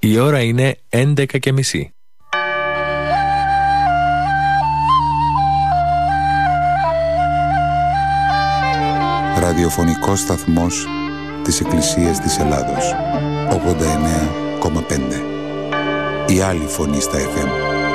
Η ώρα είναι 11:30. Ραδιοφωνικός σταθμός της Εκκλησίας της Ελλάδος, 89,5. Η άλλη φωνή στα FM.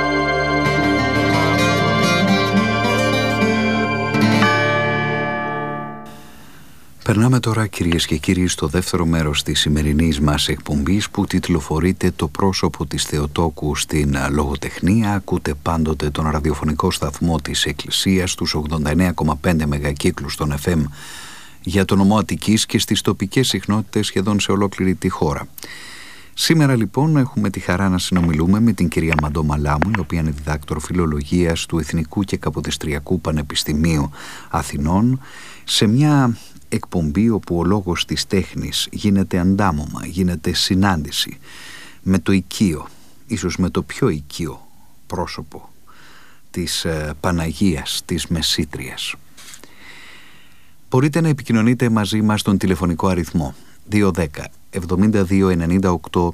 Περνάμε τώρα, κυρίες και κύριοι, στο δεύτερο μέρος της σημερινής μας εκπομπής, που τιτλοφορείται «Το πρόσωπο της Θεοτόκου στην λογοτεχνία». Ακούτε πάντοτε τον ραδιοφωνικό σταθμό της Εκκλησίας, στους 89,5 μεγακύκλους των FM για το νομό Αττικής και στις τοπικές συχνότητες σχεδόν σε ολόκληρη τη χώρα. Σήμερα λοιπόν έχουμε τη χαρά να συνομιλούμε με την κυρία Μαντώ Μαλάμου, η οποία είναι διδάκτορ φιλολογίας του Εθνικού και Καποδιστριακού Πανεπιστημίου Αθηνών, σε μια εκπομπή όπου ο λόγος της τέχνης γίνεται αντάμωμα, γίνεται συνάντηση με το οικείο, ίσως με το πιο οικείο πρόσωπο της Παναγίας, της Μεσσήτριας. Μπορείτε να επικοινωνείτε μαζί μας στον τηλεφωνικό αριθμό 210 72 98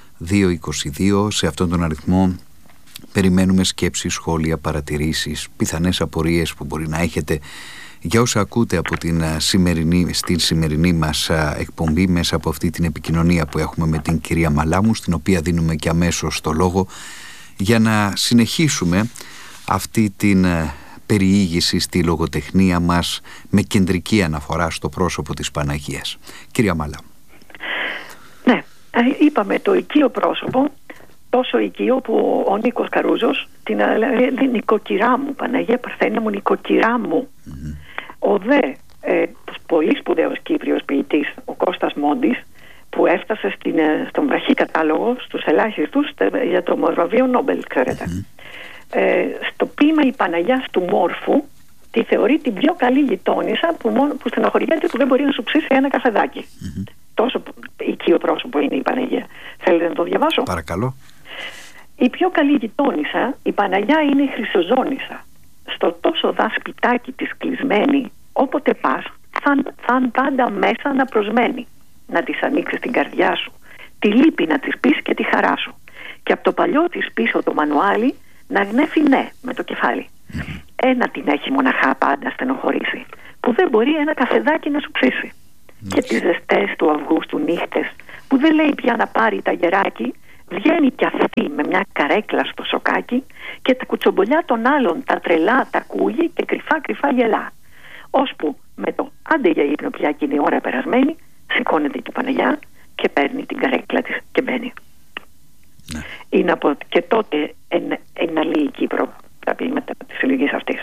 222. Σε αυτόν τον αριθμό περιμένουμε σκέψεις, σχόλια, παρατηρήσεις, πιθανές απορίες που μπορεί να έχετε για όσα ακούτε από στην σημερινή μας εκπομπή, μέσα από αυτή την επικοινωνία που έχουμε με την κυρία Μαλάμου, στην οποία δίνουμε και αμέσως το λόγο για να συνεχίσουμε αυτή την περιήγηση στη λογοτεχνία μας με κεντρική αναφορά στο πρόσωπο της Παναγίας. Κυρία Μαλάμου. Ναι, είπαμε το οικείο πρόσωπο, τόσο οικείο που ο Νίκος Καρούζος την νοικοκυρά μου, Παναγία Παρθένια μου, νοικοκυρά μου. Ο πολύ σπουδαίος Κύπριος ποιητής, ο Κώστας Μόντης, που έφτασε στον βραχή κατάλογο στους ελάχιστους για το βραβείο Νόμπελ, ξέρετε. Στο ποίημα «Η Παναγιά του Μόρφου» τη θεωρεί την πιο καλή γειτόνισσα που στενοχωριέται που δεν μπορεί να σου ψήσει ένα καφεδάκι. Τόσο οικείο πρόσωπο είναι η Παναγία. Θέλετε να το διαβάσω? Παρακαλώ. Η πιο καλή γειτόνισσα, η Παναγιά, είναι η Χρυσοζώνισσα. Στο τόσο δα σπιτάκι της κλεισμένη, όποτε πας θα πάντα μέσα να προσμένει. Να της ανοίξεις την καρδιά σου, τη λύπη να της πεις και τη χαρά σου, και από το παλιό της πίσω το μανουάλι να γνέφει ναι με το κεφάλι. Ένα την έχει μοναχά πάντα στενοχωρήσει, που δεν μπορεί ένα καφεδάκι να σου ψήσει. Και τις ζεστές του Αυγούστου νύχτες, που δεν λέει πια να πάρει τα γεράκι, βγαίνει κι αυτή με μια καρέκλα στο σοκάκι, και τα κουτσομπολιά των άλλων τα τρελά τα ακούγει και κρυφά κρυφά γελά. Ώσπου με το άντε για ύπνο πια και είναι η ώρα περασμένη, σηκώνεται και η Παναγιά και παίρνει την καρέκλα της και μπαίνει. Ναι. Είναι και τότε ένα λίγη Κύπρο, θα πει, μετά της ηλικίας αυτής.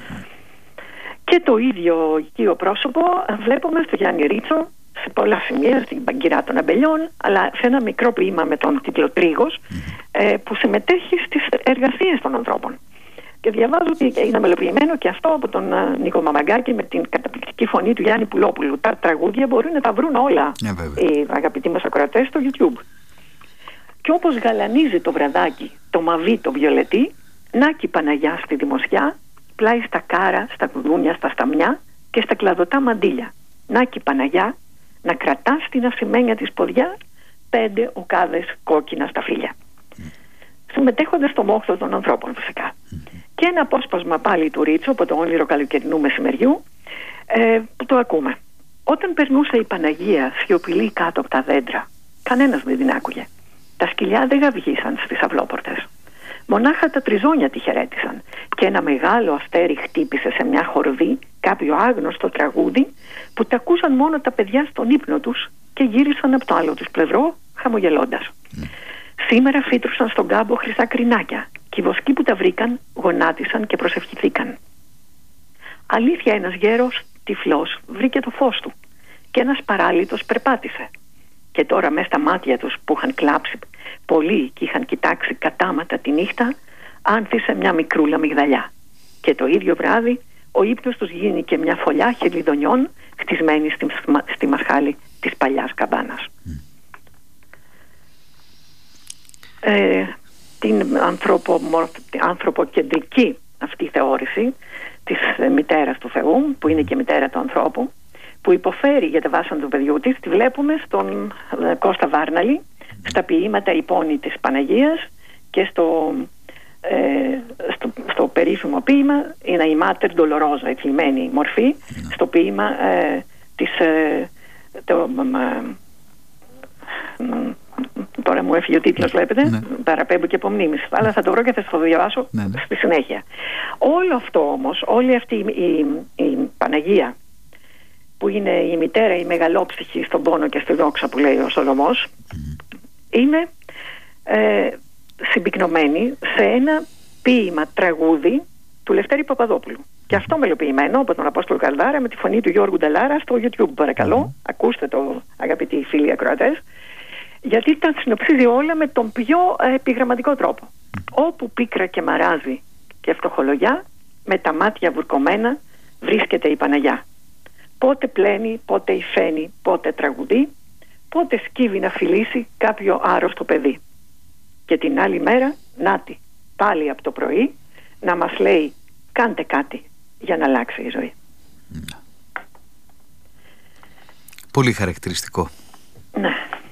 Και το ίδιο οικείο πρόσωπο βλέπουμε στο Γιάννη Ρίτσο σε πολλά σημεία, στην Παγκυρά των Αμπελιών, αλλά σε ένα μικρό ποίημα με τον τίτλο Τρίγος, που συμμετέχει στις εργασίες των ανθρώπων. Και διαβάζω ότι είναι μελοποιημένο και αυτό από τον Νίκο Μαμαγκάκη με την καταπληκτική φωνή του Γιάννη Πουλόπουλου. Τα τραγούδια μπορεί να τα βρουν όλα οι αγαπητοί μας ακροατές στο YouTube. Και όπως γαλανίζει το βραδάκι, το μαβί, το βιολετί, νάκη Παναγιά στη δημοσιά, πλάι στα κάρα, στα κουδούνια, στα σταμιά και στα κλαδωτά μαντίλια. Νάκη Παναγιά, να κρατά στην ασημένια της ποδιά 5 οκάδες κόκκινα στα φύλλα. Συμμετέχοντας στο μόχθο των ανθρώπων, φυσικά. Και ένα απόσπασμα πάλι του Ρίτσο από το όνειρο καλοκαιρινού μεσημεριού, που το ακούμε. Όταν περνούσε η Παναγία σιωπηλή κάτω από τα δέντρα, κανένας δεν την άκουγε. Τα σκυλιά δεν γαυγίσαν στις αυλόπορτες. Μονάχα τα τριζόνια τη χαιρέτησαν, και ένα μεγάλο αστέρι χτύπησε σε μια χορδή κάποιο άγνωστο τραγούδι που τα ακούσαν μόνο τα παιδιά στον ύπνο τους και γύρισαν από το άλλο τους πλευρό χαμογελώντας. Σήμερα φύτρουσαν στον κάμπο χρυσά κρινάκια και οι βοσκοί που τα βρήκαν γονάτισαν και προσευχηθήκαν. Αλήθεια, ένας γέρος τυφλός βρήκε το φως του και ένας παράλυτος περπάτησε. Και τώρα μες στα μάτια τους που είχαν κλάψει πολύ και είχαν κοιτάξει κατάματα τη νύχτα, άνθησε μια μικρούλα μυγδαλιά. Και το ίδιο βράδυ ο ύπνος τους γίνηκε μια φωλιά χελιδονιών χτισμένη στη μασχάλη της παλιάς καμπάνας. Την ανθρωποκεντρική αυτή θεώρηση της μητέρας του Θεού, που είναι και μητέρα του ανθρώπου, που υποφέρει για τα βάσανα του παιδιού της, τη βλέπουμε στον Κώστα Βάρναλη στα ποίηματα «Η πόνη της Παναγίας» και στο περίφημο ποίημα είναι η Mater Dolorosa, η θλιμμένη μορφή, στο ποίημα τώρα μου έφυγε ο τίτλος, βλέπετε, παραπέμπω και από μνήμης, αλλά θα το βρω και θα σας το διαβάσω στη συνέχεια. Όλο αυτό όμως, όλη αυτή η Παναγία, που είναι η μητέρα, η μεγαλόψυχη στον πόνο και στη δόξα που λέει ο Σολομός, είναι συμπυκνωμένη σε ένα ποίημα τραγούδι του Λευτέρη Παπαδόπουλου. Και αυτό μελοποιημένο από τον Απόστολο Καλδάρα με τη φωνή του Γιώργου Νταλάρα στο YouTube. Παρακαλώ, ακούστε το, αγαπητοί φίλοι ακροατές, γιατί τα συνοψίζει όλα με τον πιο επιγραμματικό τρόπο. Όπου πίκρα και μαράζει και φτωχολογιά, με τα μάτια βουρκωμένα βρίσκεται η Παναγιά. Πότε πλένει, πότε υφαίνει, πότε τραγουδεί, πότε σκύβει να φιλήσει κάποιο άρρωστο παιδί. Και την άλλη μέρα, νάτι, πάλι από το πρωί, να μας λέει κάντε κάτι για να αλλάξει η ζωή. Πολύ χαρακτηριστικό. Ναι.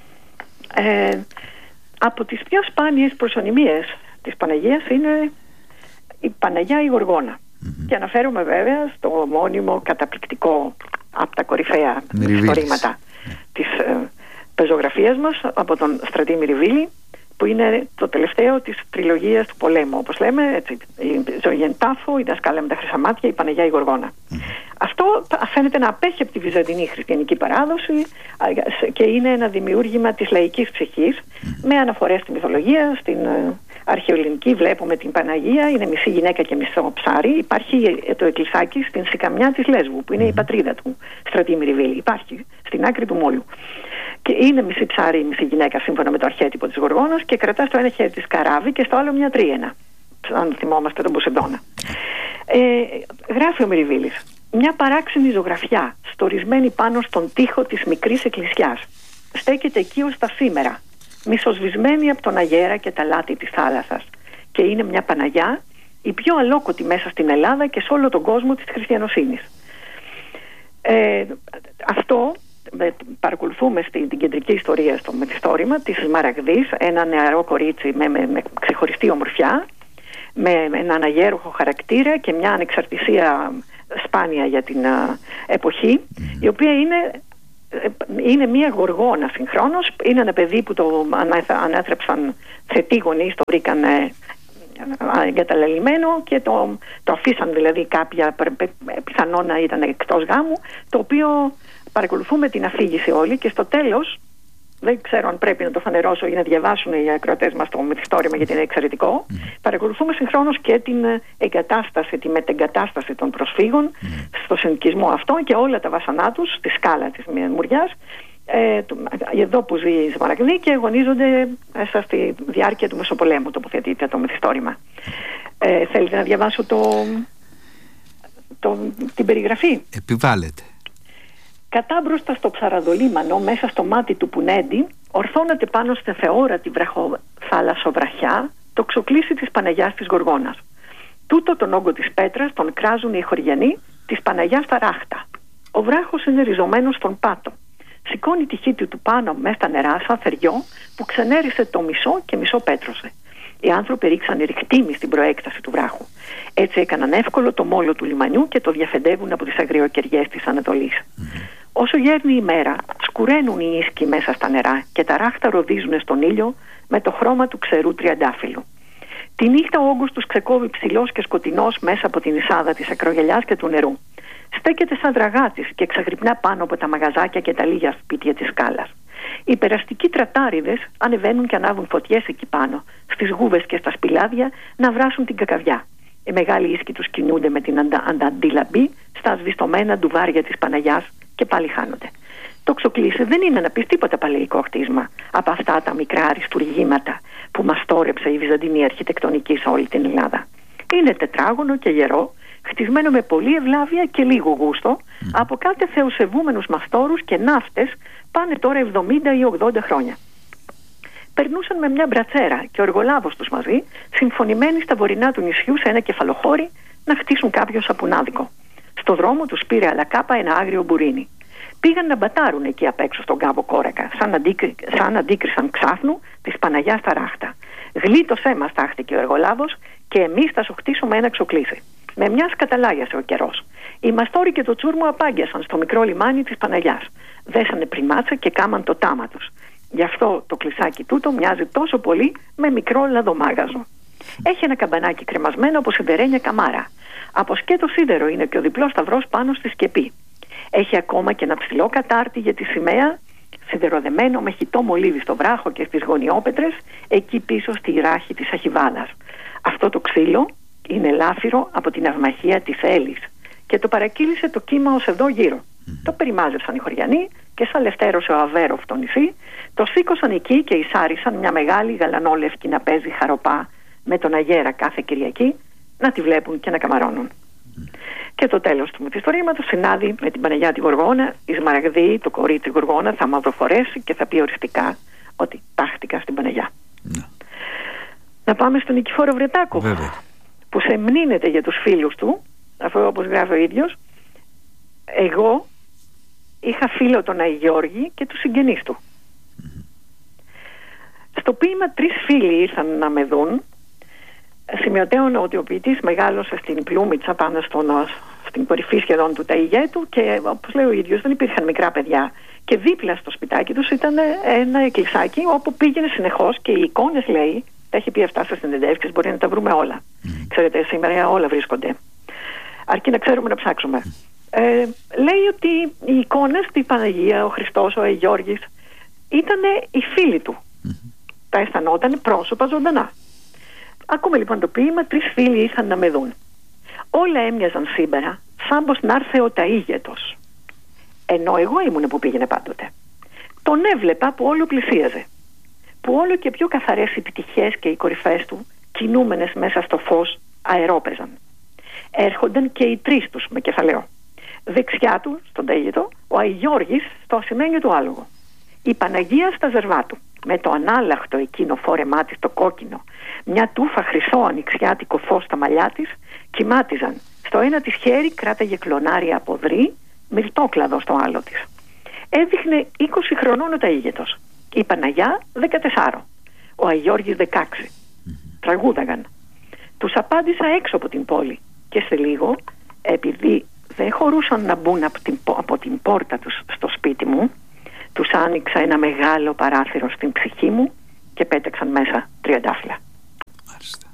Από τις πιο σπάνιες προσωνυμίες της Παναγίας είναι η Παναγιά η Γοργόνα. Και αναφέρομαι βέβαια στο μόνιμο καταπληκτικό από τα κορυφαία ιστορήματα της πεζογραφίας μας από τον Στρατή Μυριβίλη, που είναι το τελευταίο της τριλογίας του πολέμου, όπως λέμε, έτσι, η Ζωή Τάφο, η Δασκάλα με τα χρυσά μάτια, η Παναγιά η Γοργόνα. Αυτό φαίνεται να απέχει από τη βυζαντινή χριστιανική παράδοση και είναι ένα δημιούργημα της λαϊκής ψυχής, με αναφορές στη μυθολογία, στην αρχαιοελληνική βλέπουμε την Παναγία, είναι μισή γυναίκα και μισό ψάρι. Υπάρχει το εκκλησάκι στην Σικαμιά της Λέσβου, που είναι η πατρίδα του Στρατή Μυριβίλη. Υπάρχει στην άκρη του Μόλου. Και είναι μισή ψάρι, μισή γυναίκα, σύμφωνα με το αρχέτυπο της Γοργόνας, και κρατά στο ένα χέρι της καράβι και στο άλλο μια τρίαινα. Αν θυμόμαστε τον Ποσειδώνα. Γράφει ο Μυριβίλης: μια παράξενη ζωγραφιά, στορισμένη πάνω στον τοίχο της μικρής εκκλησιάς, στέκεται εκεί ως τα σήμερα, μισοσβησμένη από τον αγέρα και τα λάτι της θάλασσας. Και είναι μια Παναγιά, η πιο αλόκοτη μέσα στην Ελλάδα και σε όλο τον κόσμο της χριστιανοσύνης. Αυτό παρακολουθούμε στην κεντρική ιστορία, στο μυθιστόρημα της Σμαραγδής, ένα νεαρό κορίτσι με ξεχωριστή ομορφιά, με έναν αγέροχο χαρακτήρα και μια ανεξαρτησία σπάνια για την εποχή, η οποία είναι μια γοργόνα συγχρόνως. Είναι ένα παιδί που το ανέθρεψαν θετοί γονείς, το βρήκαν εγκαταλελειμμένο και το αφήσαν, δηλαδή κάποια, πιθανόν να ήταν εκτός γάμου, το οποίο παρακολουθούμε την αφήγηση όλοι και στο τέλος, δεν ξέρω αν πρέπει να το φανερώσω ή να διαβάσουν οι ακροατές μας το μυθιστόρημα γιατί είναι εξαιρετικό, παρακολουθούμε συγχρόνως και την εγκατάσταση, τη μετεγκατάσταση των προσφύγων στο συνοικισμό αυτό και όλα τα βασανά τους στη σκάλα της Μουριάς, εδώ που ζει η Σμαραγδή, και αγωνίζονται μέσα στη διάρκεια του Μεσοπολέμου, τοποθετείται το μυθιστόρημα. Θέλετε να διαβάσω την περιγραφή? Επιβάλλεται. Κατάμπροστα στο ψαραδολίμανο, μέσα στο μάτι του Πουνέντι, ορθώνεται πάνω στη θεόρατη βραχοθάλασσο βραχιά το ξοκλήσι της Παναγιάς της Γοργόνας. Τούτο τον όγκο της πέτρας τον κράζουν οι χωριανοί της Παναγιάς στα ράχτα. Ο βράχος είναι ριζωμένος στον πάτο. Σηκώνει τη χύτη του πάνω μέσα στα νερά σαν θεριό που ξενέρισε το μισό και μισό πέτρωσε. Οι άνθρωποι ρίξαν ρηκτήμι στην προέκταση του βράχου. Έτσι έκαναν εύκολο το μόλο του λιμανιού και το διαφεντεύουν από τις αγριοκαιριές της Ανατολής. Όσο γέρνει η μέρα, σκουραίνουν οι ίσκοι μέσα στα νερά και τα ράχτα ροδίζουν στον ήλιο με το χρώμα του ξερού τριαντάφυλλου. Τη νύχτα ο όγκος τους ξεκόβει ψηλός και σκοτεινός μέσα από την εισάδα της ακρογελιάς και του νερού. Στέκεται σαν δραγάτης και εξαγρυπνά πάνω από τα μαγαζάκια και τα λίγια σπίτια της σκάλας. Οι περαστικοί τρατάριδες ανεβαίνουν και ανάβουν φωτιές εκεί πάνω, στις γούβες και στα σπηλάδια, να βράσουν την κακαβιά. Οι μεγάλοι ίσκοι τους κινούνται με την αντιλαμπή στα σβηστομένα ντουβάρια της Παναγιάς και πάλι χάνονται. Το ξοκλήσι δεν είναι να πει τίποτα παλαιικό χτίσμα από αυτά τα μικρά αριστουργήματα που μας τόρεψε η βυζαντινή αρχιτεκτονική σε όλη την Ελλάδα. Είναι τετράγωνο και γερό, χτισμένο με πολλή ευλάβεια και λίγο γούστο από κάτι θεοσεβούμενους μαστόρους και ναύτες, πάνε τώρα 70 ή 80 χρόνια. Περνούσαν με μια μπρατσέρα και ο εργολάβος τους μαζί, συμφωνημένοι στα βορεινά του νησιού σε ένα κεφαλοχώρι να χτίσουν κάποιο σαπουνάδικο. Στο δρόμο τους πήρε αλακάπα ένα άγριο μπουρίνι. πήγαν να μπατάρουν εκεί απ' έξω στον κάμπο Κόρακα, σαν αντίκρισαν ξάφνου της Παναγιάς τα ράχτα. «Γλίτωσέ μας», τάχθηκε ο εργολάβος, «και εμείς θα σου χτίσουμε ένα ξοκλήσι». Με μια καταλάγιασε ο καιρός. Οι μαστόροι και το τσούρμο απάγιασαν στο μικρό λιμάνι της Παναγιάς. Δέσανε πριμάτσα και κάμαν το τάμα τους. Γι' αυτό το κλεισάκι τούτο μοιάζει τόσο πολύ με μικρό λαδομάγαζο. Έχει ένα καμπανάκι κρεμασμένο από σιδερένια καμάρα. Από σκέτο σίδερο είναι και ο διπλός σταυρός πάνω στη σκεπή. Έχει ακόμα και ένα ψηλό κατάρτι για τη σημαία, σιδεροδεμένο με χυτό μολύβι στο βράχο και στις γωνιόπετρες, εκεί πίσω στη ράχη της Αχιβάδας. Αυτό το ξύλο είναι λάφυρο από την αυμαχία της Έλλης και το παρακύλησε το κύμα ως εδώ γύρω. Το περιμάζευσαν οι χωριανοί και σαν λευτέρωσε ο Αβέροφ το νησί, το σήκωσαν εκεί και εισάρισαν μια μεγάλη γαλανόλευκη να παίζει χαροπά με τον αγέρα κάθε Κυριακή, να τη βλέπουν και να καμαρώνουν. Και το τέλος του μυθιστορήματος συνάδει με την Παναγιά τη Γοργόνα. Η Σμαραγδή, το κορίτσι Γοργόνα, θα μαυροφορέσει και θα πει οριστικά ότι τάχτηκα στην Παναγιά. Να πάμε στον Νικηφόρο Βρετάκο, που σε μνήνεται για τους φίλους του, αφού όπως γράφει ο ίδιος, εγώ είχα φίλο τον Αϊγιώργη και τους συγγενείς του. Στο ποίημα «Τρεις φίλοι ήρθαν να με δουν», σημειωτέων ότι ο ποιητής μεγάλωσε στην Πλούμιτσα πάνω στην κορυφή σχεδόν του Ταϊγέτου και όπως λέει ο ίδιος δεν υπήρχαν μικρά παιδιά και δίπλα στο σπιτάκι τους ήταν ένα εκκλησάκι όπου πήγαινε συνεχώς και οι εικόνες, λέει, τα έχει πει αυτά στις συνεντεύξεις, μπορεί να τα βρούμε όλα. Ξέρετε, σήμερα όλα βρίσκονται, αρκεί να ξέρουμε να ψάξουμε. Λέει ότι οι εικόνες, η Παναγία, ο Χριστός, ο Αϊγιώργης ήταν οι φίλοι του. Τα αισθανόταν πρόσωπα ζωντανά. Ακούμε λοιπόν το ποίημα «Τρεις φίλοι ήρθαν να με δουν». Όλα έμοιαζαν σήμερα σαν πως να έρθε ο Ταΐγετος. Ενώ εγώ ήμουν που πήγαινε πάντοτε. Τον έβλεπα που όλο πλησίαζε. Που όλο και πιο καθαρές οι πτυχές και οι κορυφές του, κινούμενες μέσα στο φως, αερόπαιζαν. Έρχονταν και οι τρεις τους με κεφαλαίο. Δεξιά του, στον Ταΐγετο, ο Αϊγιώργης στο ασημένιο του άλογο. Η Παναγία στα ζερβά του, με το ανάλαχτο εκείνο φόρεμά της το κόκκινο, μια τούφα χρυσό ανοιξιάτικο φως στα μαλλιά της, κοιμάτιζαν. Στο ένα της χέρι κράταγε κλονάρι από δρύ, μυρτόκλαδο στο άλλο της. Έδειχνε 20 χρονών ο Ταΐγετος. Η Παναγιά 14. Ο Αϊγιώργης 16. Τραγούδαγαν. Τους απάντησα έξω από την πόλη και σε λίγο, επειδή δεν χωρούσαν να μπουν από την πόρτα τους στο σπίτι μου, τους άνοιξα ένα μεγάλο παράθυρο στην ψυχή μου και πέταξαν μέσα τριαντάφυλλα. Μάλιστα.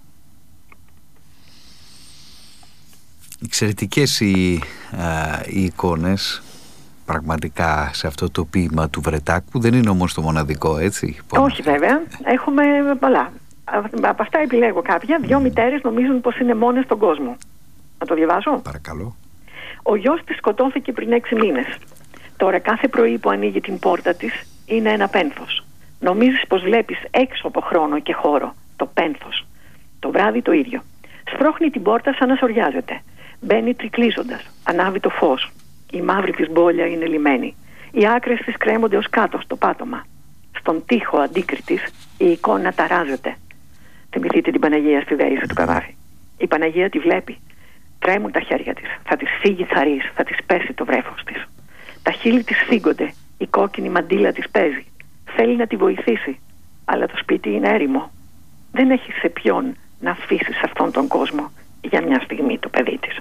Εξαιρετικές οι εικόνες πραγματικά σε αυτό το ποίημα του Βρετάκου. Δεν είναι όμως το μοναδικό, έτσι? Όχι βέβαια, έχουμε πολλά. Από αυτά επιλέγω κάποια. Δυο μητέρες νομίζουν πως είναι μόνες στον κόσμο. Να το διαβάσω? Παρακαλώ. Ο γιος της σκοτώθηκε πριν 6 μήνες. Τώρα κάθε πρωί που ανοίγει την πόρτα της είναι ένα πένθος. Νομίζεις πως βλέπεις έξω από χρόνο και χώρο το πένθος. Το βράδυ το ίδιο. Σπρώχνει την πόρτα σαν να σοριάζεται. Μπαίνει τρικλίζοντας. Ανάβει το φως. Η μαύρη της μπόλια είναι λιμένη. Οι άκρες της κρέμονται ως κάτω στο πάτωμα. Στον τοίχο αντίκριτης η εικόνα ταράζεται. Θυμηθείτε την Παναγία στη Δέηση του Καβάφη. Η Παναγία τη βλέπει. Τρέμουν τα χέρια της. Θα της φύγει θαρής. Θα της πέσει το βρέφος της. Τα χείλη της φύγονται. Η κόκκινη μαντήλα της παίζει. Θέλει να τη βοηθήσει. Αλλά το σπίτι είναι έρημο. Δεν έχει σε ποιον να αφήσει σε αυτόν τον κόσμο για μια στιγμή το παιδί της.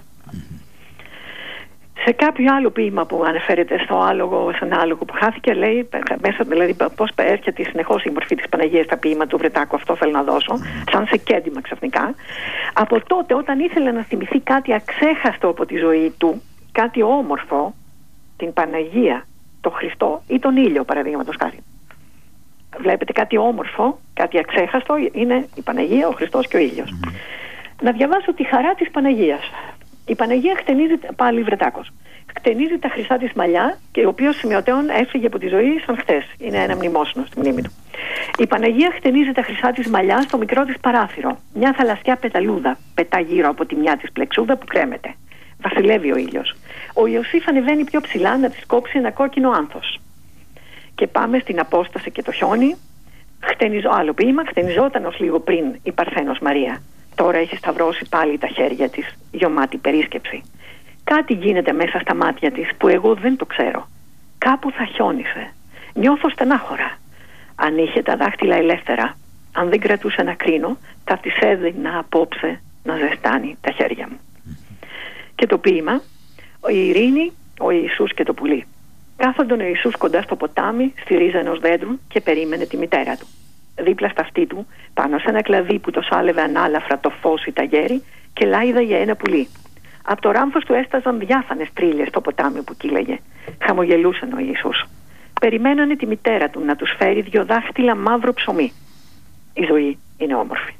Σε κάποιο άλλο ποίημα που αναφέρεται στο άλογο, σε ένα άλογο που χάθηκε, λέει μέσα, δηλαδή πώς έρχεται συνεχώς η μορφή της Παναγίας στα ποίημα του Βρετάκου, αυτό θέλω να δώσω, σαν σε κέντημα ξαφνικά. Από τότε, όταν ήθελε να θυμηθεί κάτι αξέχαστο από τη ζωή του, κάτι όμορφο, την Παναγία, τον Χριστό ή τον ήλιο, παραδείγματος χάρη. Βλέπετε κάτι όμορφο, κάτι αξέχαστο, είναι η Παναγία, ο Χριστός και ο ήλιος. Να διαβάσω τη χαρά της Παναγίας. Η Παναγία χτενίζει, πάλι Βρετάκος, χτενίζει τα χρυσά της μαλλιά και ο οποίος σημειωτέων έφυγε από τη ζωή σαν χτες. Είναι ένα μνημόσυνο στη μνήμη του. Η Παναγία χτενίζει τα χρυσά της μαλλιά στο μικρό της παράθυρο. Μια θαλασσιά πεταλούδα πετά γύρω από τη μια της πλεξούδα που κρέμεται. Βασιλεύει ο ήλιος. Ο Ιωσήφ ανεβαίνει πιο ψηλά να της κόψει ένα κόκκινο άνθος. Και πάμε στην απόσταση και το χιόνι. Άλλο ποίημα, χτενιζόταν ως λίγο πριν η Παρθένος Μαρία. Τώρα έχει σταυρώσει πάλι τα χέρια της, γιωμάτη περίσκεψη. Κάτι γίνεται μέσα στα μάτια της που εγώ δεν το ξέρω. Κάπου θα χιόνισε. Νιώθω στενάχωρα. Αν είχε τα δάχτυλα ελεύθερα, αν δεν κρατούσε ένα κρίνο, θα της έδινα απόψε να ζεστάνει τα χέρια μου. Και το ποίημα, η Ειρήνη, ο Ιησούς και το πουλί. Κάθονταν ο Ιησούς κοντά στο ποτάμι, στη ρίζα ενός δέντρου και περίμενε τη μητέρα του. Δίπλα στα αυτή του, πάνω σε ένα κλαδί που το σάλευε ανάλαφρα το φως ή τα γέρι, και λάιδαγε ένα πουλί. Από το ράμφος του έσταζαν διάφανες τρίλιες στο ποτάμι που κύλαγε. Χαμογελούσαν ο Ιησούς. Περιμένανε τη μητέρα του να τους φέρει 2 δάχτυλα μαύρο ψωμί. Η ζωή είναι όμορφη.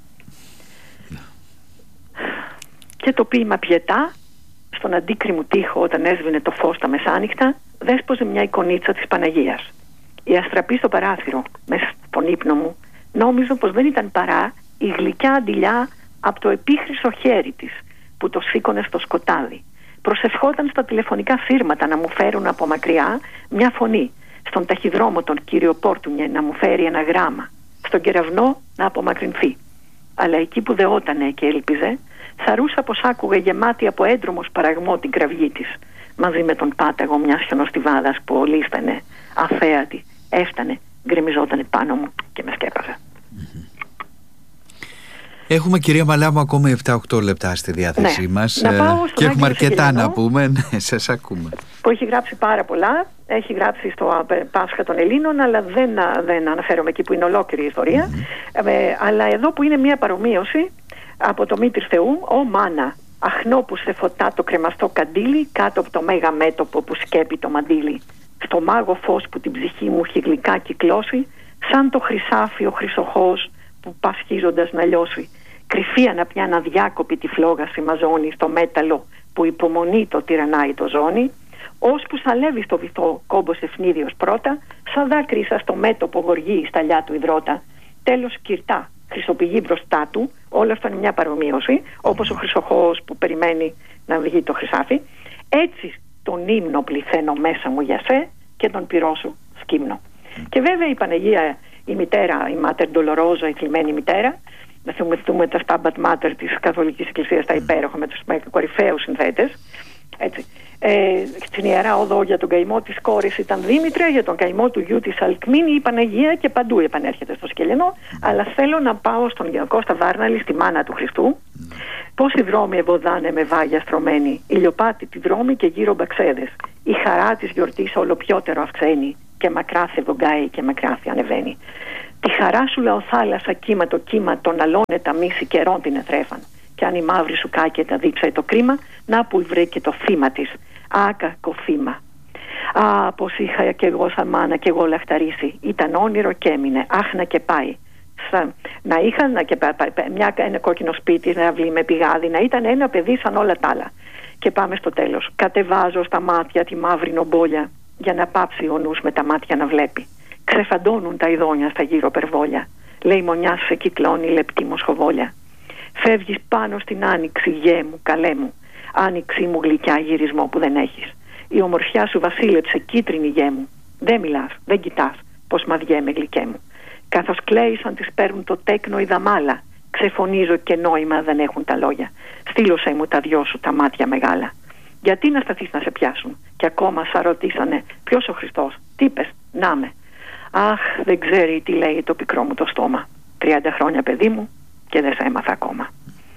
Και το ποίημα Πιετά, στον αντίκριμο τοίχο όταν έσβηνε το φως τα μεσάνυχτα, δέσποζε μια εικονίτσα της Παναγίας. Η αστραπή στο παράθυρο, μέσα στον ύπνο μου, νόμιζα πως δεν ήταν παρά η γλυκιά αντιλιά από το επίχρυσο χέρι της, που το σήκωνε στο σκοτάδι. Προσευχόταν στα τηλεφωνικά φύρματα να μου φέρουν από μακριά μια φωνή, στον ταχυδρόμο τον κύριο Πόρτουνιε να μου φέρει ένα γράμμα, στον κεραυνό να απομακρυνθεί. Αλλά εκεί που δεότανε και έλπιζε, θαρούσα πως άκουγε γεμάτη από έντρομο σπαραγμό την κραυγή της, μαζί με τον πάταγο μιας χιονοστιβάδας που ολίσθανε, αφέατη, έφτανε, γκρεμιζότανε πάνω μου και με σκέπαζε. Έχουμε, κυρία Μαλάμου, ακόμα 7-8 λεπτά στη διάθεσή μας και έχουμε αρκετά να πούμε. Ναι, σας ακούμε. Που έχει γράψει πάρα πολλά. Έχει γράψει στο Πάσχα των Ελλήνων, αλλά δεν αναφέρομαι εκεί που είναι ολόκληρη η ιστορία. Αλλά εδώ που είναι μια παρομοίωση από το Μήτρης Θεού, «Ω μάνα, αχνό που σε φωτά το κρεμαστό καντήλι, κάτω από το μέγα μέτωπο που σκέπει το μαντίλι. Στο μάγο φως που την ψυχή μου έχει γλυκά κυκλώσει, σαν το χρυσάφι ο χρυσοχός που πασχίζοντας να λιώσει. Κρυφή αναπιά να διάκοπη τη φλόγα συμμαζώνει στο μέταλλο που υπομονή το τυραννάει το ζώνη. Ώσπου σαλεύει στο βυθό κόμπος ευνίδιος πρώτα, σαν δάκρυσα στο μέτωπο γοργή η σταλιά του υδρότα. Τέλος κυρτά, χρυσοπηγή μπροστά του, όλο αυτό είναι μια παρομοίωση, όπως ο χρυσοχός που περιμένει να βγει το χρυσάφι. Έτσι τον ύμνο πληθαίνω μέσα μου για σε και τον πυρό σου σκύμνο. Και βέβαια η Παναγία, η μητέρα, η Μάτερ Ντολορόζα, η θλιμμένη μητέρα, να θυμηθούμε τα Stabat Mater της Καθολικής Εκκλησίας, τα υπέροχα με τους κορυφαίους συνθέτες. Έτσι. Στην Ιερά Οδό για τον καημό της κόρης ήταν Δήμητρα, για τον καημό του γιου της Αλκμήνη η Παναγία, και παντού επανέρχεται στο σκελενό. Αλλά θέλω να πάω στον Κώστα Βάρναλη, στη μάνα του Χριστού. Πόσοι δρόμοι ευωδάνε με βάγια στρωμένοι, ηλιοπάτη τη δρόμη και γύρω μπαξέδες. Η χαρά της γιορτής όλο πιότερο αυξαίνει, και μακρά θεβογκάει και μακρά ανεβαίνει. Τη χαρά σου λαοθάλασσα κύμα το κύμα των αλώνε τα μίση καιρών την εθρέφαν. Κι αν η μαύρη σου κάκετα δίψαει το κρίμα, να που βρήκε το θύμα της. Άκακο θύμα. Α, πως είχα κι εγώ σαν μάνα κι εγώ λαχταρίσει. Ήταν όνειρο και έμεινε. Άχνα και πάει. Να είχα ένα κόκκινο σπίτι, να αυλή με πηγάδι, να ήταν ένα παιδί σαν όλα τα άλλα. Και πάμε στο τέλος. Κατεβάζω στα μάτια τη μαύρη νομπόλια, για να πάψει ο νους με τα μάτια να βλέπει. Ξεφαντώνουν τα ειδόνια στα γύρω περβόλια. Λέει μονιά σε κυκλώνει λεπτή μοσχοβόλια. Φεύγεις πάνω στην άνοιξη, γέ μου, καλέ μου. Άνοιξή μου γλυκιά γυρισμό που δεν έχεις. Η ομορφιά σου βασίλεψε κίτρινη, γέ μου. Δεν μιλάς, δεν κοιτάς, πως μαδιέμαι γλυκέ μου. Καθώς κλαίει σαν τις παίρνουν το τέκνο η δαμάλα. Ξεφωνίζω και νόημα δεν έχουν τα λόγια. Στείλωσέ μου τα δυο σου τα μάτια μεγάλα. Γιατί να σταθείς να σε πιάσουν? Και ακόμα σα ρωτήσανε ποιος ο Χριστός? Τι είπες? Να με. Αχ, δεν ξέρει τι λέει το πικρό μου το στόμα. 30 χρόνια παιδί μου και δεν σε έμαθα ακόμα.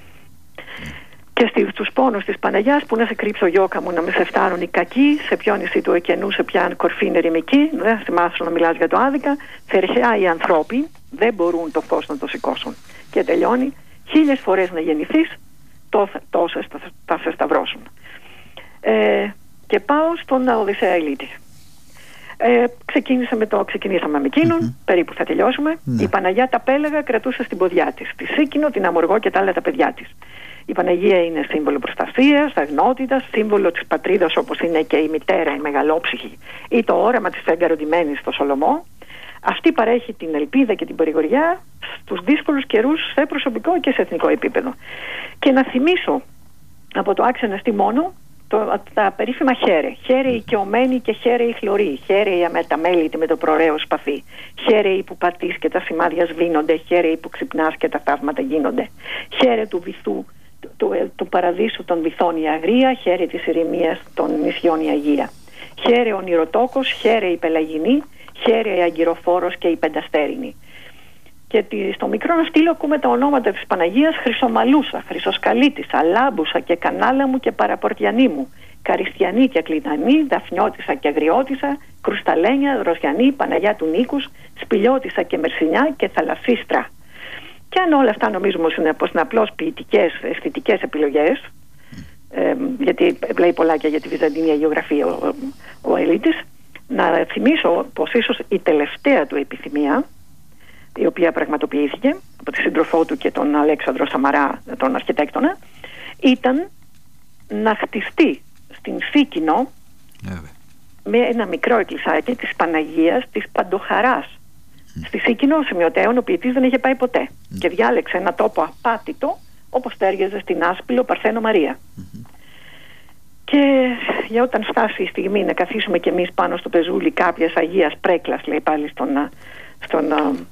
Και στους πόνους της Παναγιάς, που να σε κρύψω γιώκα μου, να με σε φτάρουν οι κακοί, σε ποιο νησί του εκενού, σε ποια κορφή είναι ερημική, δεν θα θυμάσαι να μιλάς για το άδικα, φερχιά οι ανθρώποι δεν μπορούν το φως να το σηκώσουν. Και τελειώνει, 1000 φορές να γεννηθείς, τόσες θα σε σταυρώσουν. Και πάω στον Οδυσσέα Ηλίτη. Ξεκινήσαμε με εκείνον, περίπου θα τελειώσουμε. Η Παναγιά τα πέλαγα κρατούσε στην ποδιά της, τη Σίκινο, την Αμοργό και τα άλλα τα παιδιά της. Η Παναγία είναι σύμβολο προστασίας, αγνότητας, σύμβολο της πατρίδας, όπως είναι και η μητέρα, η μεγαλόψυχη, ή το όραμα της εγκαροντημένης στο Σολομό. Αυτή παρέχει την ελπίδα και την παρηγοριά στους δύσκολους καιρούς, σε προσωπικό και σε εθνικό επίπεδο. Και να θυμίσω από το άξονα στη μόνο τα περίφημα χέρε. Χέρε η οικειωμένη και χέρε η χλωρή. Χέρε η αμεταμέλητη με το προωραίο σπαθί. Χέρε η που πατείς και τα σημάδια σβήνονται. Χέρε η που ξυπνάς και τα θαύματα γίνονται. Χέρε του βυθού, του παραδείσου των βυθών η αγρία. Χέρε της ηρεμίας των νησιών η αγία. Χαίρε ο Νηροτόκος, χαίρε η Πελαγινή, χαίρε η Αγκυροφόρος και η Πενταστέρινη. Και στο μικρό ναυτίλιο ακούμε τα ονόματα της Παναγίας: Χρυσομαλούσα, Χρυσοσκαλίτισσα, Λάμπουσα και Κανάλα μου και Παραπορτιανή μου, Καριστιανή και Κλειδανή, Δαφνιώτισσα και Αγριώτισσα, Κρουσταλένια, Δροσιανή, Παναγιά του Νίκους, Σπηλιώτισσα και Μερσινιά και Θαλασσίστρα. Και αν όλα αυτά νομίζουμε πως είναι απλώς ποιητικές, αισθητικές επιλογές, γιατί λέει πολλά και για τη Βυζαντινή γεωγραφία ο Ελίτης, να θυμίσω πως ίσως η τελευταία του επιθυμία, η οποία πραγματοποιήθηκε από τη σύντροφό του και τον Αλέξανδρο Σαμαρά, τον αρχιτέκτονα, ήταν να χτιστεί στην Σίκινο με ένα μικρό εκκλησάκι της Παναγίας της Παντοχαράς. Στη Σίκινο, σημειωτέων, ο ποιητής δεν είχε πάει ποτέ και διάλεξε ένα τόπο απάτητο, όπως τέριαζε στην Άσπυλο Παρθένο Μαρία. Και για όταν φτάσει η στιγμή να καθίσουμε κι εμείς πάνω στο πεζούλι κάποιας Αγίας Πρέκλας, λέει πάλι στον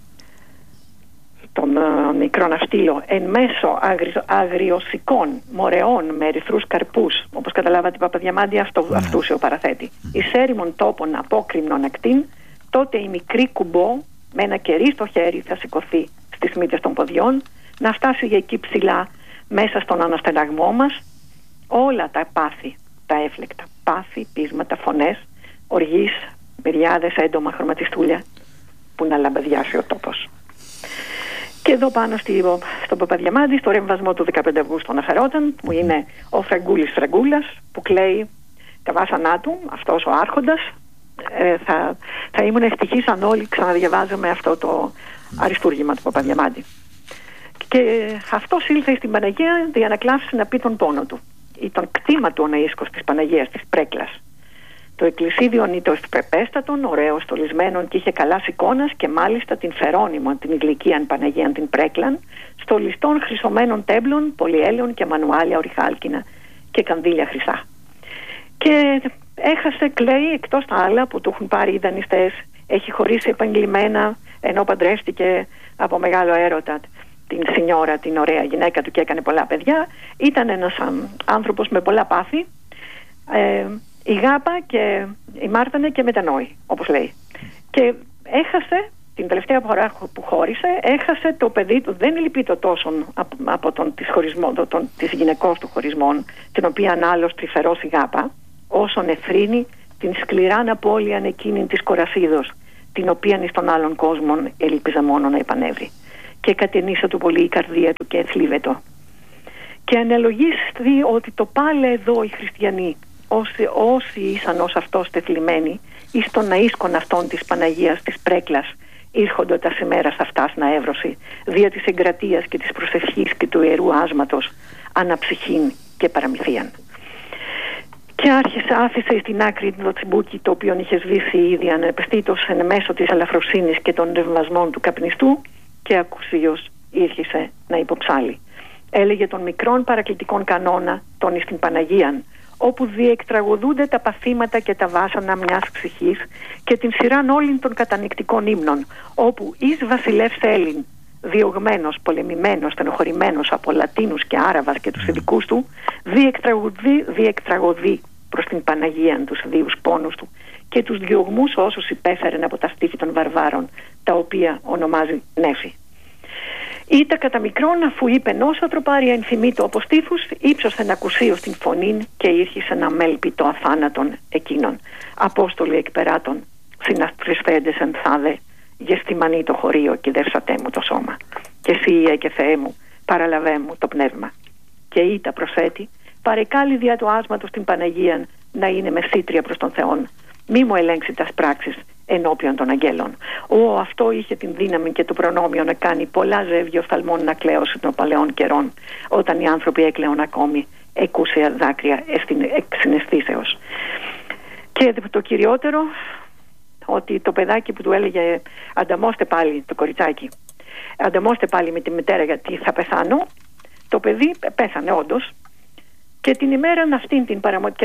μικρό ναυτίλιο, εν μέσω αγριοσικών μορεών με ερυθρούς καρπούς, όπως καταλάβατε η Παπαδιαμάντη αυτούσε ο παραθέτη, εις έρημον τόπων απόκριμνον ακτήν, τότε η μικρή κουμπό με ένα κερί στο χέρι θα σηκωθεί στις μύτες των ποδιών, να φτάσει για εκεί ψηλά μέσα στον αναστεναγμό μας όλα τα πάθη, τα έφλεκτα πάθη, πείσματα, φωνές, οργής, μυριάδες έντομα χρωματιστούλια που να λαμπαδιάσει ο τόπος. Και εδώ πάνω στον Παπαδιαμάντη, στο ρεμβασμό του 15 Αυγούστου αναφερόταν, που είναι ο Φραγκούλης Φραγκούλας, που κλαίει τα βάσανά του, αυτός ο άρχοντας. Θα ήμουν ευτυχής αν όλοι ξαναδιαβάζαμε αυτό το αριστούργημα του Παπαδιαμάντη. Και αυτός ήλθε στην Παναγία για να κλάψει να πει τον πόνο του. Ήταν κτήμα του ο ναΐσκος της Παναγίας της Πρέκλας. Το εκκλησίδιον ήταν ευπρεπέστατον, ωραίο στολισμένον και είχε καλάς εικόνας, και μάλιστα την φερόνιμον, την γλυκίαν Παναγίαν την Πρέκλαν, στολιστών χρυσωμένων τέμπλων, πολυέλαιων και μανουάλια ορυχάλκινα και κανδύλια χρυσά. Και έχασε, κλαίει, εκτός τα άλλα που του έχουν πάρει οι δανειστές, έχει χωρίσει επαγγελμένα, ενώ παντρεύτηκε από μεγάλο έρωτα την Σινιόρα, την ωραία γυναίκα του, και έκανε πολλά παιδιά. Ήταν ένας άνθρωπος με πολλά πάθη, η Γάπα και η Μάρτανε και μετανόη, όπως λέει. Και έχασε την τελευταία φορά που χώρισε, έχασε το παιδί του. Δεν λυπείται τόσο από της γυναικός του χωρισμών, την οποία άλλος τρυφερός η Γάπα, όσον εθρύνει την σκληράν απώλειαν εκείνη της Κορασίδος, την οποίαν εις των άλλων κόσμων ελπίζα μόνο να επανέβρει. Και κατενίσα του πολύ η καρδία του και εθλίβετο. Και αναλογίστη ότι το πάλε εδώ οι χριστιανοί, όσοι ήσαν ως αυτός τεθλιμμένοι, εις των ναΐσκων αυτών της Παναγίας της Πρέκλας, ήρχοντο τα ημέρας αυτάς να εύρωση, δια της εγκρατείας και της προσευχής και του ιερού άσματος, αναψυχήν και παραμυθίαν. Και άφησε στην άκρη το τσιμπούκι, το οποίο είχε σβήσει ήδη ανεπαισθήτως εν μέσω της αλαφροσύνης και των ρευμασμών του καπνιστού, και ακουσίως ήρχισε να υποψάλει. Έλεγε των μικρών παρακλητικών κανόνα, των εις την Παναγίαν, όπου διεκτραγωδούνται τα παθήματα και τα βάσανα μιας ψυχής, και την σειράν όλην των κατανυκτικών ύμνων, όπου εις βασιλεύς Έλλην, διωγμένος, πολεμημένος, στενοχωρημένος από Λατίνους και Άραβας και τους ειδικούς του, διεκτραγωδεί προς την Παναγίαν τους δίους πόνους του και τους διωγμούς όσους υπέφερεν από τα στήθη των βαρβάρων, τα οποία ονομάζει νέφη. Ήτα κατά μικρόν, αφού είπε νόσα τροπάρια ενθυμίτο από στήθους, ύψωσε να ακουσίω στην φωνήν και ήρχισε να μέλπει το αθάνατον εκείνον. Απόστολοι εκπεράτων, συναστρισθέντες εν θάδε, γεστημανή το χωρίο και δεύσατέ μου το σώμα. Και εσύ, και Θεέ μου, παραλαβέ μου το πνεύμα. Και ήτα προσθέτει, παρεκάλει δια του άσματος την Παναγίαν να είναι μεσήτρια προς τον Θεόν. Μη μου ελέγξει τας πράξεις ενώπιον των αγγέλων. Αυτό είχε την δύναμη και το προνόμιο να κάνει πολλά ζεύγη οφθαλμών να κλαίωσουν των παλαιών καιρών, όταν οι άνθρωποι έκλαιον ακόμη εκούσια δάκρυα συναισθήσεως. Και το κυριότερο, ότι το παιδάκι που του έλεγε ανταμώστε πάλι, το κοριτσάκι, ανταμώστε πάλι με τη μητέρα γιατί θα πεθάνω, το παιδί πέθανε όντως. Και την ημέρα αυτήν την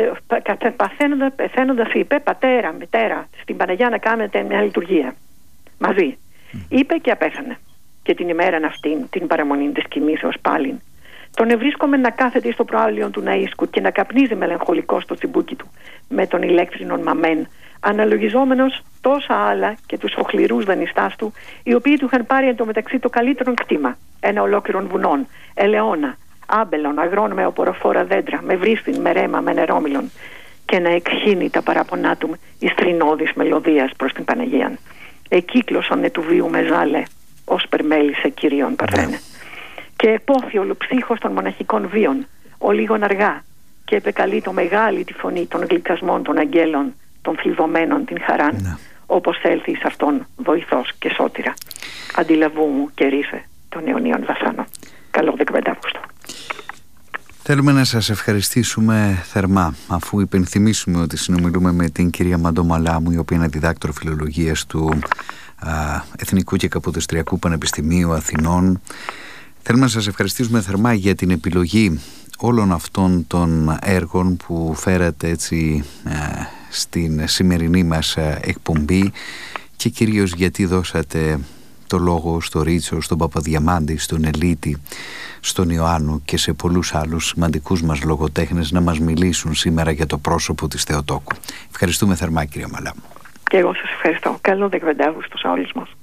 πεθαίνοντας είπε, πατέρα, μητέρα, στην Παναγιά να κάνετε μια λειτουργία μαζί. Είπε και απέθανε. Και την ημέρα αυτήν την παραμονή της κοιμήσεως πάλιν, Τον ευρίσκομαι να κάθεται στο προάβλιο του ναΐσκου και να καπνίζει μελαγχολικό στο τσιμπούκι του με τον ηλέκτρινον μαμέν, αναλογιζόμενος τόσα άλλα και τους οχληρούς δανειστάς του, οι οποίοι του είχαν πάρει εντωμεταξύ το καλύτερο κτήμα, ένα ολόκληρον βουνόν, ελαιόνα, άμπελων, αγρών με οποροφόρα δέντρα, με βρύστιν, με ρέμα, με νερόμυλον, και να εκχύνει τα παραπονά του εις θρηνώδης μελωδίας προς την Παναγίαν. Εκύκλωσον του βίου μεζάλε, ως περμέλησε Κυρίων παρθένε. Και επόθη ολοψύχος των μοναχικών βίων, ο λίγον αργά, και επεκαλεί το μεγάλη τη φωνή των γλυκασμών των αγγέλων, των θλιβωμένων την χαράν, όπως έλθει εις αυτόν βοηθός και σώτηρα. Αντιλαβού μου και ρήφε των αιωνίων βασάνων. Καλό 15 Αύγουστο. Θέλουμε να σας ευχαριστήσουμε θερμά, αφού υπενθυμίσουμε ότι συνομιλούμε με την κυρία Μαντώ Μαλάμου, η οποία είναι διδάκτορ φιλολογίας του Εθνικού και Καποδιστριακού Πανεπιστημίου Αθηνών. Θέλουμε να σας ευχαριστήσουμε θερμά για την επιλογή όλων αυτών των έργων που φέρατε έτσι στην σημερινή μας εκπομπή, και κυρίως γιατί δώσατε το λόγο στο Ρίτσο, στον Παπαδιαμάντη, στον Ελίτη, στον Ιωάννου και σε πολλούς άλλους σημαντικούς μας λογοτέχνες να μας μιλήσουν σήμερα για το πρόσωπο της Θεοτόκου. Ευχαριστούμε θερμά, κυρία Μαλάμου. Και εγώ σας ευχαριστώ. Καλό 15 Αύγουστο σε όλους μας.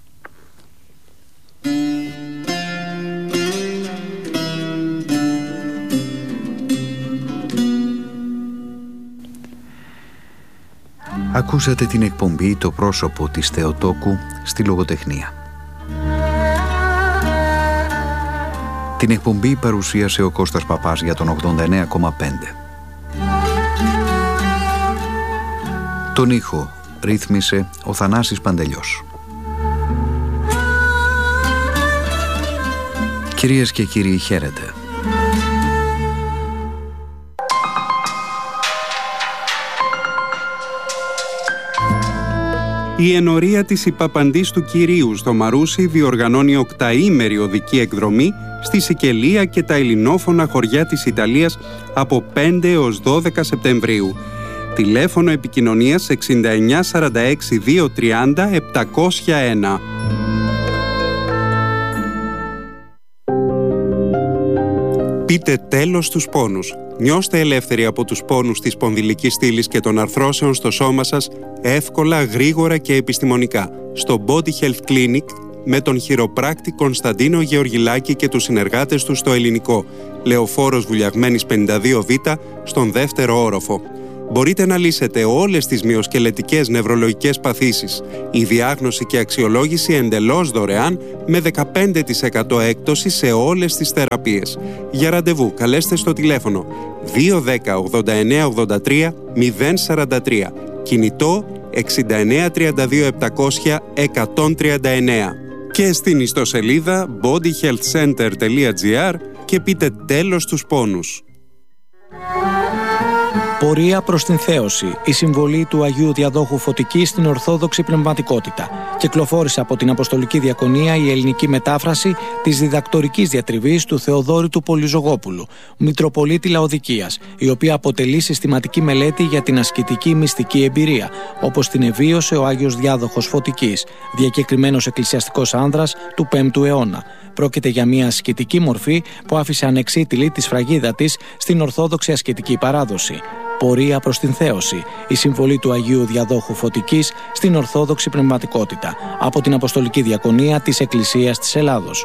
Ακούσατε την εκπομπή «Το πρόσωπο της Θεοτόκου» στη Λογοτεχνία. Την εκπομπή παρουσίασε ο Κώστας Παπάς για τον 89,5. Τον ήχο ρύθμισε ο Θανάσης Παντελιός. Κυρίες και κύριοι, χαίρετε. Η ενορία της Υπαπαντής του Κυρίου στο Μαρούσι διοργανώνει οκταήμερη οδική εκδρομή στη Σικελία και τα ελληνόφωνα χωριά της Ιταλίας από 5 έως 12 Σεπτεμβρίου. Τηλέφωνο επικοινωνίας 69 46 230 701. Πείτε τέλος στους πόνους. Νιώστε ελεύθεροι από τους πόνους της σπονδυλικής στήλης και των αρθρώσεων στο σώμα σας, εύκολα, γρήγορα και επιστημονικά. Στο Body Health Clinic με τον χειροπράκτη Κωνσταντίνο Γεωργιλάκη και τους συνεργάτες του στο Ελληνικό, Λεωφόρος Βουλιαγμένης 52Β, στον δεύτερο όροφο. Μπορείτε να λύσετε όλες τις μυοσκελετικές νευρολογικές παθήσεις. Η διάγνωση και αξιολόγηση εντελώς δωρεάν, με 15% έκπτωση σε όλες τις θεραπείες. Για ραντεβού καλέστε στο τηλέφωνο 210 89 83 043, κινητό 69 32 700 139 και στην ιστοσελίδα bodyhealthcenter.gr και πείτε τέλος στους πόνους. Πορεία προς την θέωση, η συμβολή του Αγίου Διαδόχου Φωτικής στην Ορθόδοξη Πνευματικότητα. Κυκλοφόρησε από την Αποστολική Διακονία η ελληνική μετάφραση της διδακτορικής διατριβής του Θεοδόρου του Πολυζωγόπουλου, Μητροπολίτη Λαοδικίας, η οποία αποτελεί συστηματική μελέτη για την ασκητική μυστική εμπειρία, όπως την εβίωσε ο Άγιος Διάδοχος Φωτικής, διακεκριμένος εκκλησιαστικός άνδρας του 5ου αιώνα. Πρόκειται για μια ασκητική μορφή που άφησε ανεξίτηλη τη σφραγίδα της στην Ορθόδοξη ασκητική παράδοση. Πορεία προς την θέωση, η συμβολή του Αγίου Διαδόχου Φωτικής στην Ορθόδοξη Πνευματικότητα, από την Αποστολική Διακονία της Εκκλησίας της Ελλάδος.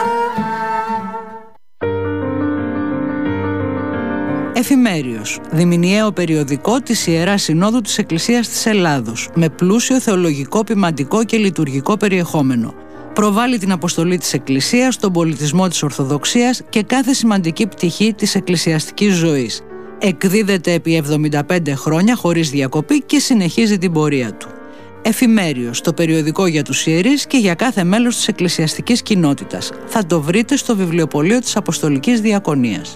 Εφημέριος, διμηνιαίο περιοδικό της Ιεράς Συνόδου της Εκκλησίας της Ελλάδος, με πλούσιο θεολογικό, ποιμαντικό και λειτουργικό περιεχόμενο. Προβάλλει την αποστολή της Εκκλησίας, τον πολιτισμό της Ορθοδοξίας και κάθε σημαντική πτυχή της εκκλησιαστικής ζωής. Εκδίδεται επί 75 χρόνια χωρίς διακοπή και συνεχίζει την πορεία του. Εφημέριος, το περιοδικό για τους ιερείς και για κάθε μέλος της εκκλησιαστικής κοινότητας. Θα το βρείτε στο βιβλιοπωλείο της Αποστολικής Διακονίας.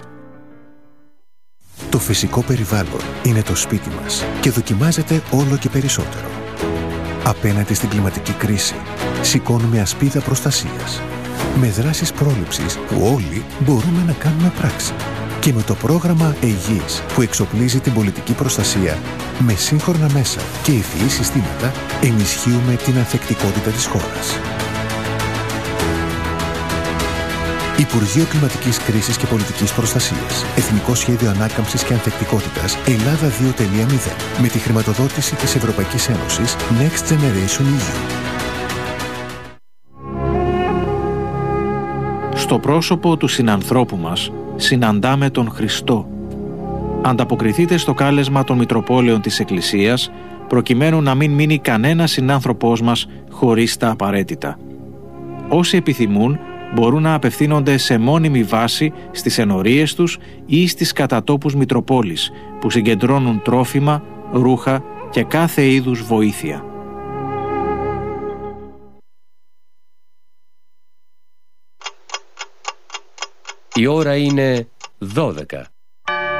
Το φυσικό περιβάλλον είναι το σπίτι μας και δοκιμάζεται όλο και περισσότερο. Απέναντι στην κλιματική κρίση, σηκώνουμε ασπίδα προστασίας. Με δράσεις πρόληψης που όλοι μπορούμε να κάνουμε πράξη. Και με το πρόγραμμα ΕΓΙΣ που εξοπλίζει την πολιτική προστασία με σύγχρονα μέσα και ευφυή συστήματα, ενισχύουμε την ανθεκτικότητα της χώρας. Υπουργείο Κλιματικής Κρίσης και Πολιτικής Προστασίας. Εθνικό Σχέδιο Ανάκαμψης και Ανθεκτικότητας Ελλάδα 2.0. Με τη χρηματοδότηση της Ευρωπαϊκής Ένωσης Next Generation EU. Στο πρόσωπο του συνανθρώπου μας συναντάμε τον Χριστό. Ανταποκριθείτε στο κάλεσμα των Μητροπόλεων της Εκκλησίας, προκειμένου να μην μείνει κανένας συνάνθρωπός μας χωρίς τα απαραίτητα. Όσοι επιθυμούν, μπορούν να απευθύνονται σε μόνιμη βάση στις ενορίες τους ή στις κατατόπους Μητροπόλεις, που συγκεντρώνουν τρόφιμα, ρούχα και κάθε είδους βοήθεια. Η ώρα είναι 12.